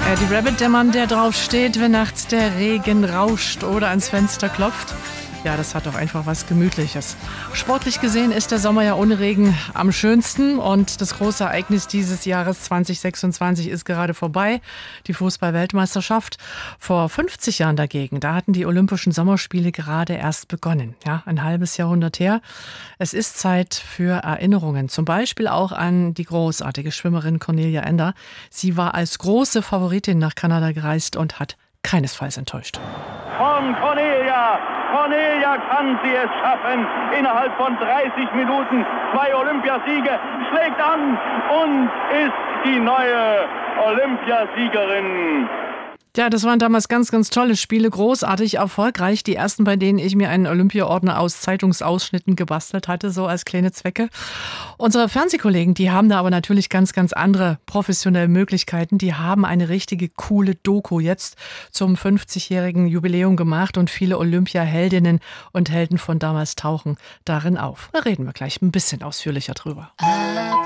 Eddie Rabbitt, der Mann, der drauf steht, wenn nachts der Regen rauscht oder ans Fenster klopft. Ja, das hat doch einfach was Gemütliches. Sportlich gesehen ist der Sommer ja ohne Regen am schönsten und das große Ereignis dieses Jahres 2026 ist gerade vorbei, die Fußball-Weltmeisterschaft. Vor 50 Jahren dagegen, da hatten die Olympischen Sommerspiele gerade erst begonnen, ja, ein halbes Jahrhundert her. Es ist Zeit für Erinnerungen, zum Beispiel auch an die großartige Schwimmerin Cornelia Ender. Sie war als große Favoritin nach Kanada gereist und hat keinesfalls enttäuscht. Von Cornelia. Cornelia kann sie es schaffen. Innerhalb von 30 Minuten 2 Olympiasiege, schlägt an und ist die neue Olympiasiegerin. Ja, das waren damals ganz, ganz tolle Spiele, großartig erfolgreich. Die ersten, bei denen ich mir einen Olympiaordner aus Zeitungsausschnitten gebastelt hatte, so als kleine Zwecke. Unsere Fernsehkollegen, die haben da aber natürlich ganz, ganz andere professionelle Möglichkeiten. Die haben eine richtige coole Doku jetzt zum 50-jährigen Jubiläum gemacht und viele Olympia-Heldinnen und Helden von damals tauchen darin auf. Da reden wir gleich ein bisschen ausführlicher drüber.